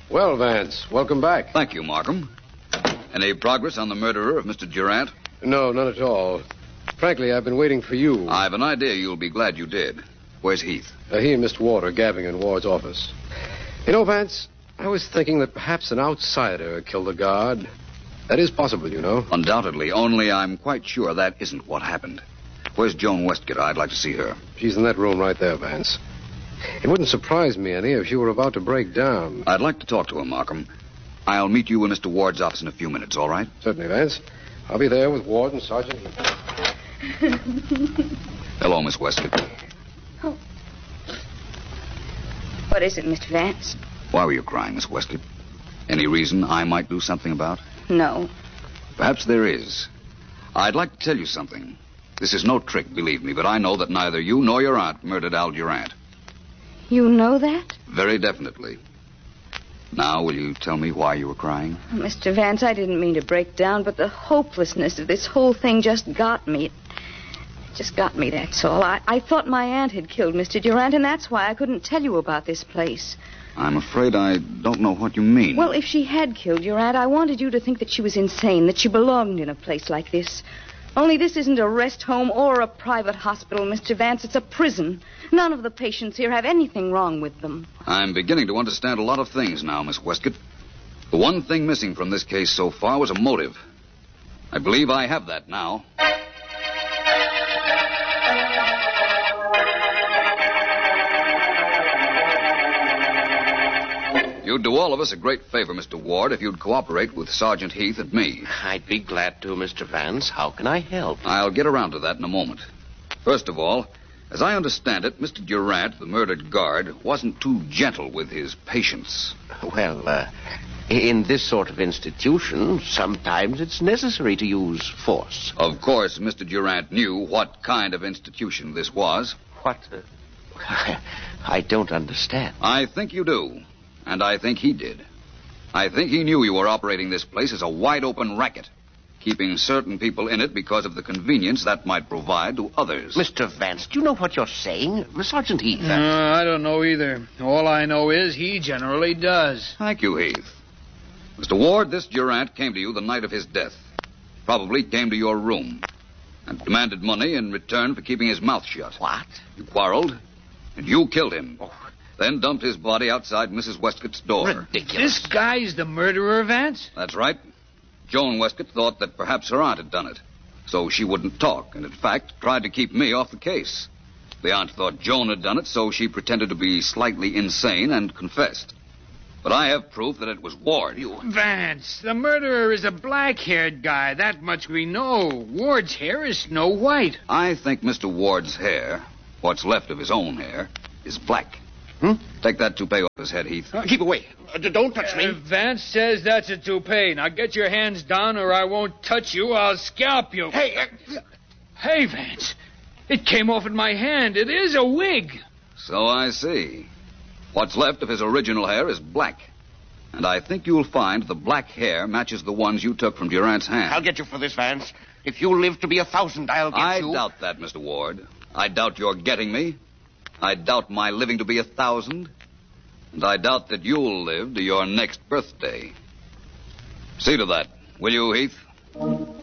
Well, Vance, welcome back. Thank you, Markham. Any progress on the murderer of Mr. Durant? No, none at all. Frankly, I've been waiting for you. I've an idea you'll be glad you did. Where's Heath? He and Mr. Ward are gabbing in Ward's office. You know, Vance, I was thinking that perhaps an outsider killed the guard. That is possible, you know. Undoubtedly, only I'm quite sure that isn't what happened. Where's Joan Westcott? I'd like to see her. She's in that room right there, Vance. It wouldn't surprise me any if she were about to break down. I'd like to talk to her, Markham. I'll meet you in Mr. Ward's office in a few minutes, all right? Certainly, Vance. I'll be there with Ward and Sergeant Heath. Hello, Miss Westcott. Oh. What is it, Mr. Vance? Why were you crying, Miss Westcott? Any reason I might do something about? No. Perhaps there is. I'd like to tell you something. This is no trick, believe me, but I know that neither you nor your aunt murdered Al Durant. You know that? Very definitely. Now, will you tell me why you were crying? Oh, Mr. Vance, I didn't mean to break down, but the hopelessness of this whole thing just got me. It just got me, that's all. I thought my aunt had killed Mr. Durant, and that's why I couldn't tell you about this place. I'm afraid I don't know what you mean. Well, if she had killed your aunt, I wanted you to think that she was insane, that she belonged in a place like this. Only this isn't a rest home or a private hospital, Mr. Vance. It's a prison. None of the patients here have anything wrong with them. I'm beginning to understand a lot of things now, Miss Westcott. The one thing missing from this case so far was a motive. I believe I have that now. You'd do all of us a great favor, Mr. Ward, if you'd cooperate with Sergeant Heath and me. I'd be glad to, Mr. Vance. How can I help? I'll get around to that in a moment. First of all, as I understand it, Mr. Durant, the murdered guard, wasn't too gentle with his patients. Well, in this sort of institution, sometimes it's necessary to use force. Of course, Mr. Durant knew what kind of institution this was. What? I don't understand. I think you do. And I think he did. I think he knew you were operating this place as a wide-open racket, keeping certain people in it because of the convenience that might provide to others. Mr. Vance, do you know what you're saying? Sergeant Heath. I don't know either. All I know is he generally does. Thank you, Heath. Mr. Ward, this Durant came to you the night of his death. Probably came to your room and demanded money in return for keeping his mouth shut. What? You quarreled, and you killed him. Oh. Then dumped his body outside Mrs. Westcott's door. Ridiculous. This guy's the murderer, Vance? That's right. Joan Westcott thought that perhaps her aunt had done it, so she wouldn't talk, and in fact tried to keep me off the case. The aunt thought Joan had done it, so she pretended to be slightly insane and confessed. But I have proof that it was Ward. Vance, the murderer is a black-haired guy. That much we know. Ward's hair is snow white. I think Mr. Ward's hair, what's left of his own hair, is black. Take that toupee off his head, Heath. Keep away. Don't touch me. Vance says that's a toupee. Now get your hands down or I won't touch you. I'll scalp you. Hey. Hey, Vance. It came off in my hand. It is a wig. So I see. What's left of his original hair is black. And I think you'll find the black hair matches the ones you took from Durant's hand. I'll get you for this, Vance. If you live to be 1,000, I'll get you. I doubt that, Mr. Ward. I doubt your getting me. I doubt my living to be 1,000. And I doubt that you'll live to your next birthday. See to that, will you, Heath?